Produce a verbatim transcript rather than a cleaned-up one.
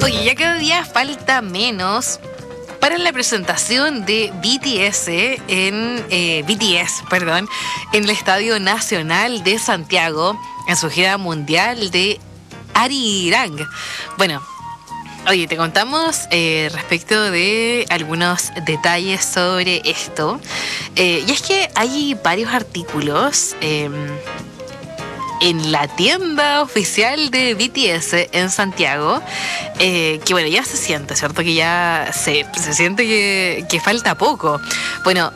Oye, ya cada día falta menos para la presentación de B T S en eh, B T S, perdón, en el Estadio Nacional de Santiago, en su gira mundial de Arirang. Bueno, oye, te contamos eh, respecto de algunos detalles sobre esto. Eh, y es que hay varios artículos eh, en la tienda oficial de B T S en Santiago, eh, que bueno, ya se siente, ¿cierto? Que ya se, se siente que, que falta poco. Bueno,